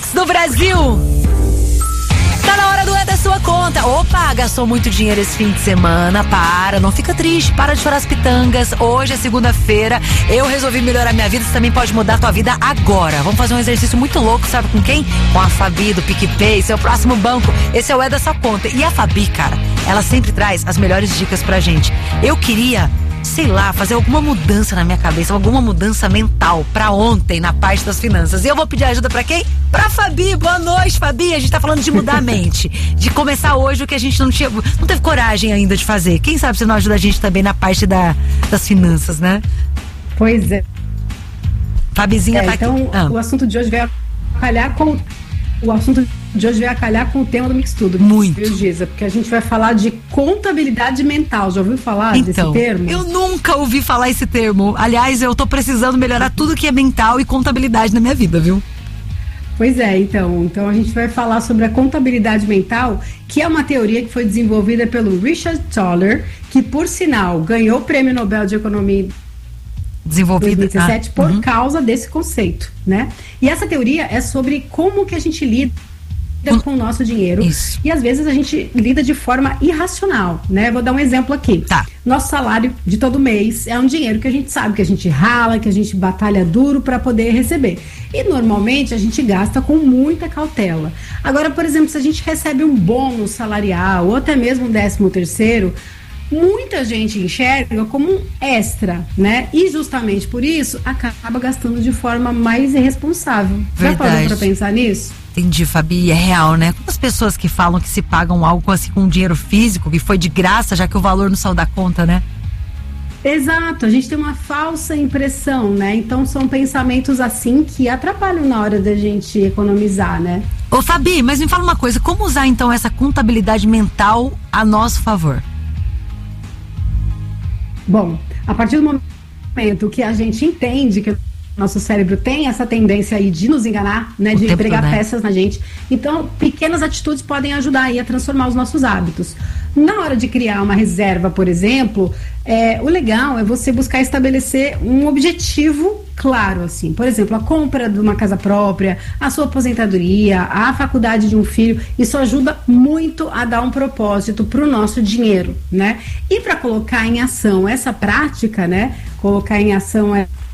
Mix do Brasil. Tá na hora do É da Sua Conta. Opa, gastou muito dinheiro esse fim de semana. Para, não fica triste, para de chorar as pitangas. Hoje é segunda-feira, eu resolvi melhorar minha vida. Você também pode mudar a tua vida agora. Vamos fazer um exercício muito louco, sabe com quem? Com a Fabi do PicPay, seu próximo banco. Esse é o É da Sua Conta. E a Fabi, cara, ela sempre traz as melhores dicas pra gente. Eu queria, sei lá, fazer alguma mudança na minha cabeça, alguma mudança mental pra ontem na parte das finanças. E eu vou pedir ajuda pra quem? Pra Fabi. Boa noite, Fabi. A gente tá falando de mudar a mente, de começar hoje o que a gente não teve coragem ainda de fazer. Quem sabe você não ajuda a gente também na parte das finanças, né? Pois é. Fabizinha tá então, aqui. O assunto de hoje vai calhar com o tema do Mix Tudo. Muito. Viu, Giza? Porque a gente vai falar de contabilidade mental. Já ouviu falar desse termo? Eu nunca ouvi falar esse termo. Aliás, eu tô precisando melhorar tudo que é mental e contabilidade na minha vida, viu? Pois é, então a gente vai falar sobre a contabilidade mental, que é uma teoria que foi desenvolvida pelo Richard Thaler, que, por sinal, ganhou o Prêmio Nobel de Economia desenvolvida 2017 por causa desse conceito, né? E essa teoria é sobre como que a gente lida com o nosso dinheiro. Isso. E às vezes a gente lida de forma irracional, né? Vou dar um exemplo aqui. Tá. Nosso salário de todo mês é um dinheiro que a gente sabe, que a gente rala, que a gente batalha duro para poder receber. E normalmente a gente gasta com muita cautela. Agora, por exemplo, se a gente recebe um bônus salarial ou até mesmo um 13º, muita gente enxerga como um extra, né? E justamente por isso acaba gastando de forma mais irresponsável. Verdade. Já parou pra pensar nisso? Entendi, Fabi, é real, né? Como as pessoas que falam que se pagam algo assim com dinheiro físico, que foi de graça, já que o valor não saiu da conta, né? Exato, a gente tem uma falsa impressão, né? Então são pensamentos assim que atrapalham na hora da gente economizar, né? Ô, Fabi, mas me fala uma coisa, como usar então essa contabilidade mental a nosso favor? Bom, a partir do momento que a gente entende que o nosso cérebro tem essa tendência aí de nos enganar, né, de pregar peças na gente, então pequenas atitudes podem ajudar aí a transformar os nossos hábitos. Na hora de criar uma reserva, por exemplo, o legal é você buscar estabelecer um objetivo claro, assim. Por exemplo, a compra de uma casa própria, a sua aposentadoria, a faculdade de um filho. Isso ajuda muito a dar um propósito para o nosso dinheiro, né? E para colocar em ação essa prática, né? Colocar em ação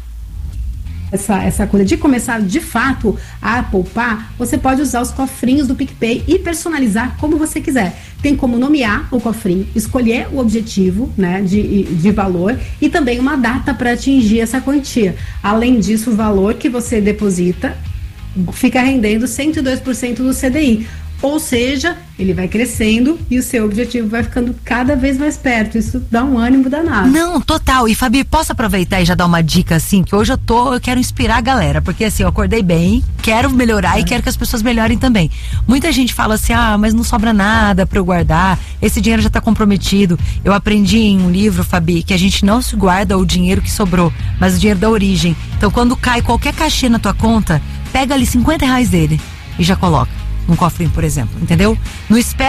essa coisa de começar de fato a poupar, você pode usar os cofrinhos do PicPay e personalizar como você quiser. Tem como nomear o cofrinho, escolher o objetivo, né, de valor e também uma data para atingir essa quantia. Além disso, o valor que você deposita fica rendendo 102% do CDI. Ou seja, ele vai crescendo e o seu objetivo vai ficando cada vez mais perto. Isso dá um ânimo danado. Não, total. E Fabi, posso aproveitar e já dar uma dica assim? Que hoje eu quero inspirar a galera. Porque assim, eu acordei bem, quero melhorar e quero que as pessoas melhorem também. Muita gente fala assim, mas não sobra nada pra eu guardar. Esse dinheiro já tá comprometido. Eu aprendi em um livro, Fabi, que a gente não se guarda o dinheiro que sobrou, mas o dinheiro da origem. Então quando cai qualquer cachê na tua conta, pega ali R$50 dele e já coloca. Um cofrinho, por exemplo, entendeu? Não espera